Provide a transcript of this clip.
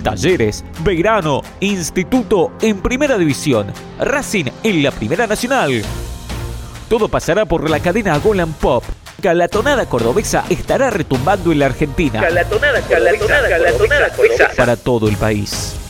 Talleres, Belgrano, Instituto en Primera División, Racing en la Primera Nacional. Todo pasará por la cadena Golan Pop. La cordobesa estará retumbando en la Argentina. Calatonada cordobesa. Para todo el país.